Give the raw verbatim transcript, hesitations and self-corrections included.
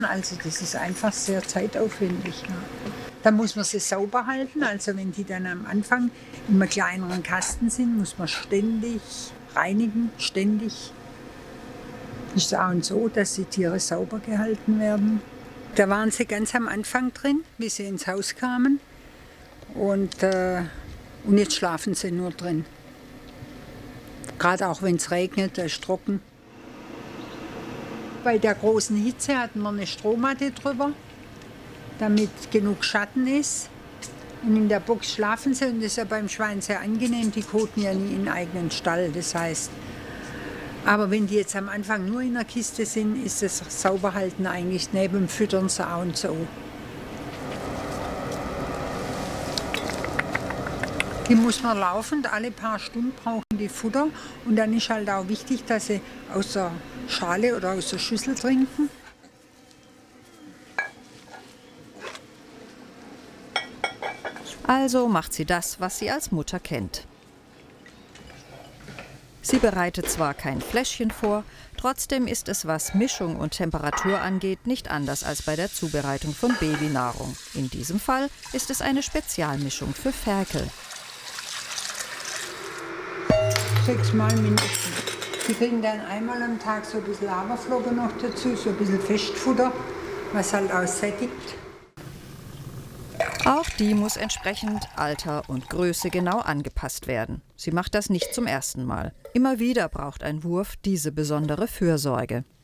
Also das ist einfach sehr zeitaufwendig. Ja. Da muss man sie sauber halten. Also wenn die dann am Anfang in einem kleineren Kasten sind, muss man ständig reinigen, ständig. Das ist auch so, dass die Tiere sauber gehalten werden. Da waren sie ganz am Anfang drin, wie sie ins Haus kamen. Und, äh, und jetzt schlafen sie nur drin. Gerade auch wenn es regnet, da ist trocken. Bei der großen Hitze hatten wir eine Strohmatte drüber, damit genug Schatten ist. Und in der Box schlafen sie und das ist ja beim Schwein sehr angenehm. Die koten ja nie in einen eigenen Stall, das heißt. Aber wenn die jetzt am Anfang nur in der Kiste sind, ist das Sauberhalten eigentlich neben dem Füttern so und so. Die muss man laufend, alle paar Stunden brauchen die Futter. Und dann ist halt auch wichtig, dass sie aus der Schale oder aus der Schüssel trinken. Also macht sie das, was sie als Mutter kennt. Sie bereitet zwar kein Fläschchen vor, trotzdem ist es, was Mischung und Temperatur angeht, nicht anders als bei der Zubereitung von Babynahrung. In diesem Fall ist es eine Spezialmischung für Ferkel. Sechsmal mindestens. Die kriegen dann einmal am Tag so ein bisschen Haferflocken noch dazu, so ein bisschen Festfutter, was halt auch sättigt. Auch die muss entsprechend Alter und Größe genau angepasst werden. Sie macht das nicht zum ersten Mal. Immer wieder braucht ein Wurf diese besondere Fürsorge.